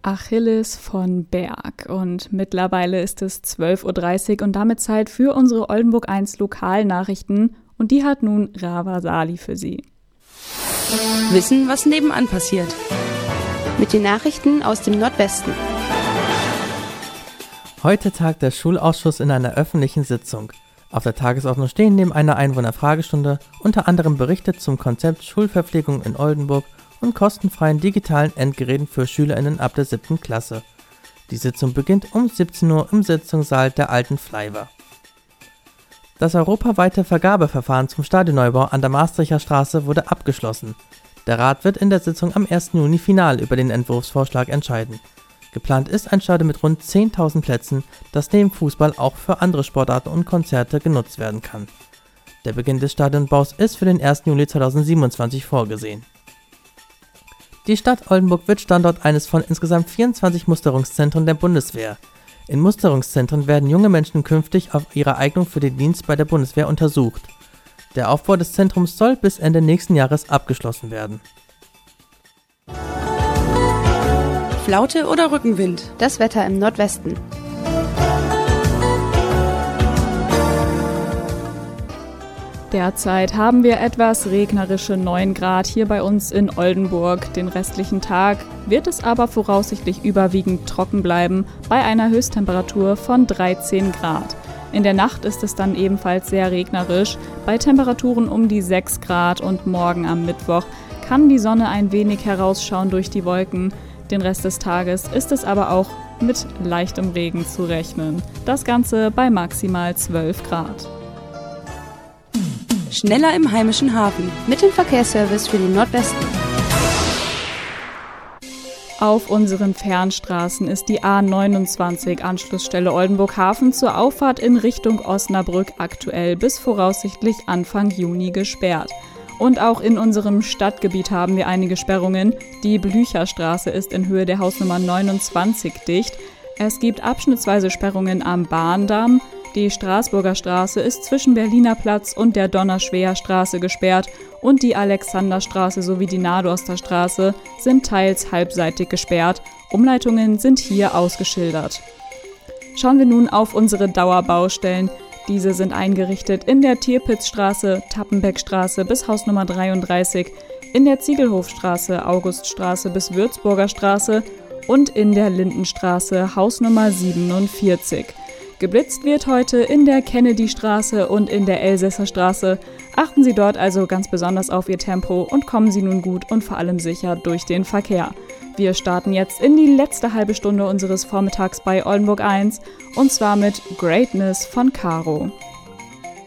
Achilles von Berg und mittlerweile ist es 12.30 Uhr und damit Zeit für unsere Oldenburg 1 Lokalnachrichten und die hat nun Rava Sali für Sie. Wissen, was nebenan passiert. Mit den Nachrichten aus dem Nordwesten. Heute tagt der Schulausschuss in einer öffentlichen Sitzung. Auf der Tagesordnung stehen neben einer Einwohnerfragestunde unter anderem Berichte zum Konzept Schulverpflegung in Oldenburg und kostenfreien digitalen Endgeräten für SchülerInnen ab der 7. Klasse. Die Sitzung beginnt um 17 Uhr im Sitzungssaal der alten Flaiver. Das europaweite Vergabeverfahren zum Stadionneubau an der Maastrichter Straße wurde abgeschlossen. Der Rat wird in der Sitzung am 1. Juni final über den Entwurfsvorschlag entscheiden. Geplant ist ein Stadion mit rund 10.000 Plätzen, das neben Fußball auch für andere Sportarten und Konzerte genutzt werden kann. Der Beginn des Stadionbaus ist für den 1. Juli 2027 vorgesehen. Die Stadt Oldenburg wird Standort eines von insgesamt 24 Musterungszentren der Bundeswehr. In Musterungszentren werden junge Menschen künftig auf ihre Eignung für den Dienst bei der Bundeswehr untersucht. Der Aufbau des Zentrums soll bis Ende nächsten Jahres abgeschlossen werden. Flaute oder Rückenwind? Das Wetter im Nordwesten. Derzeit haben wir etwas regnerische 9 Grad hier bei uns in Oldenburg. Den restlichen Tag wird es aber voraussichtlich überwiegend trocken bleiben, bei einer Höchsttemperatur von 13 Grad. In der Nacht ist es dann ebenfalls sehr regnerisch, bei Temperaturen um die 6 Grad und morgen am Mittwoch kann die Sonne ein wenig herausschauen durch die Wolken. Den Rest des Tages ist es aber auch mit leichtem Regen zu rechnen. Das Ganze bei maximal 12 Grad. Schneller im heimischen Hafen. Mit dem Verkehrsservice für den Nordwesten. Auf unseren Fernstraßen ist die A29 Anschlussstelle Oldenburg-Hafen zur Auffahrt in Richtung Osnabrück aktuell bis voraussichtlich Anfang Juni gesperrt. Und auch in unserem Stadtgebiet haben wir einige Sperrungen. Die Blücherstraße ist in Höhe der Hausnummer 29 dicht. Es gibt abschnittsweise Sperrungen am Bahndamm. Die Straßburger Straße ist zwischen Berliner Platz und der Donnerschwer-Straße gesperrt und die Alexanderstraße sowie die Nadorster Straße sind teils halbseitig gesperrt. Umleitungen sind hier ausgeschildert. Schauen wir nun auf unsere Dauerbaustellen. Diese sind eingerichtet in der Tierpitzstraße, Tappenbeckstraße bis Hausnummer 33, in der Ziegelhofstraße, Auguststraße bis Würzburger Straße und in der Lindenstraße, Hausnummer 47. Geblitzt wird heute in der Kennedystraße und in der Elsässerstraße. Achten Sie dort also ganz besonders auf Ihr Tempo und kommen Sie nun gut und vor allem sicher durch den Verkehr. Wir starten jetzt in die letzte halbe Stunde unseres Vormittags bei Oldenburg 1 und zwar mit Greatness von Caro.